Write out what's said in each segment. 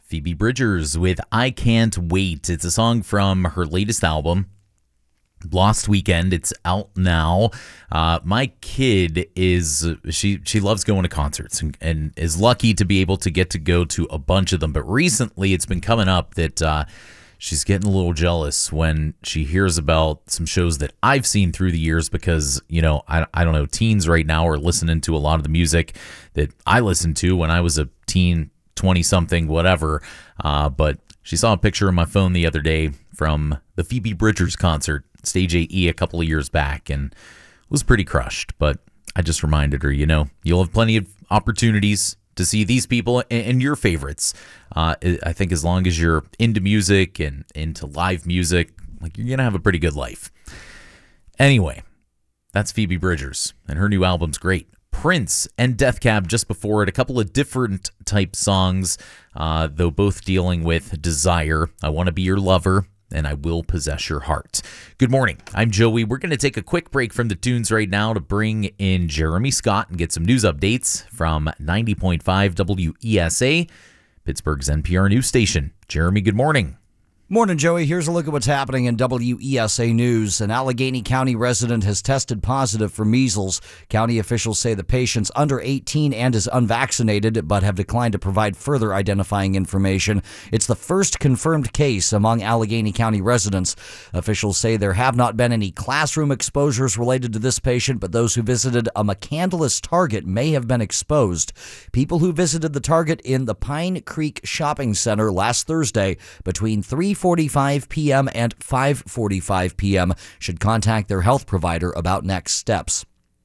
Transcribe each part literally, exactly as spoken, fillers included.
Phoebe Bridgers with I Can't Wait. It's a song from her latest album, Lost Weekend. It's out now. Uh, my kid is, she she loves going to concerts and, and is lucky to be able to get to go to a bunch of them. But recently it's been coming up that uh, she's getting a little jealous when she hears about some shows that I've seen through the years because, you know, I, I don't know, teens right now are listening to a lot of the music that I listened to when I was a teen, twenty-something, whatever. Uh, but she saw a picture on my phone the other day from the Phoebe Bridgers concert, Stage eight E, a couple of years back, and was pretty crushed. But I just reminded her, you know, you'll have plenty of opportunities to see these people and, and your favorites. Uh, I think as long as you're into music and into live music, like you're going to have a pretty good life. Anyway, that's Phoebe Bridgers, and her new album's great. Prince and Death Cab just before it, a couple of different type songs, uh, though both dealing with desire. I Want to Be Your Lover and I Will Possess Your Heart. Good morning. I'm Joey. We're going to take a quick break from the tunes right now to bring in Jeremy Scott and get some news updates from ninety point five W E S A, Pittsburgh's N P R news station. Jeremy, good morning. Morning, Joey. Here's a look at what's happening in W E S A News. An Allegheny County resident has tested positive for measles. County officials say the patient's under eighteen and is unvaccinated, but have declined to provide further identifying information. It's the first confirmed case among Allegheny County residents. Officials say there have not been any classroom exposures related to this patient, but those who visited a McCandless Target may have been exposed. People who visited the Target in the Pine Creek Shopping Center last Thursday between three forty-five p.m. and five forty-five p.m. should contact their health provider about next steps.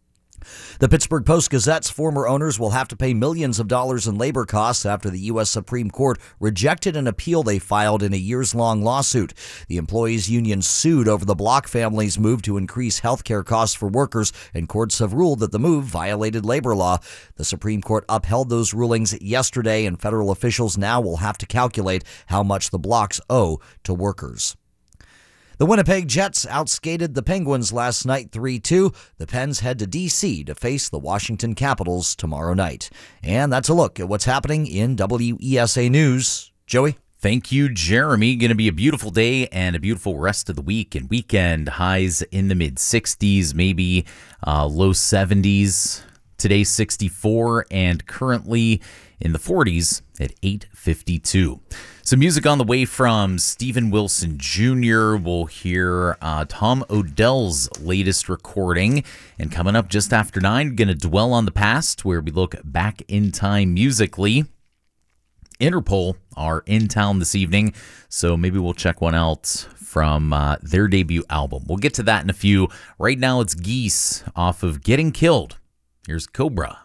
The Pittsburgh Post-Gazette's former owners will have to pay millions of dollars in labor costs after the U S Supreme Court rejected an appeal they filed in a years-long lawsuit. The employees' union sued over the Block family's move to increase health care costs for workers, and courts have ruled that the move violated labor law. The Supreme Court upheld those rulings yesterday, and federal officials now will have to calculate how much the Blocks owe to workers. The Winnipeg Jets outskated the Penguins last night three two. The Pens head to D C to face the Washington Capitals tomorrow night. And that's a look at what's happening in W E S A News. Joey? Thank you, Jeremy. Going to be a beautiful day and a beautiful rest of the week and weekend. Highs in the mid sixties, maybe uh, low seventies. Today, sixty-four, and currently in the forties at eight fifty-two. Some music on the way from Steven Wilson Junior We'll hear uh, Tom Odell's latest recording. And coming up just after nine, going to dwell on the past, where we look back in time musically. Interpol are in town this evening, so maybe we'll check one out from uh, their debut album. We'll get to that in a few. Right now, it's Geese off of Getting Killed. Here's Cobra.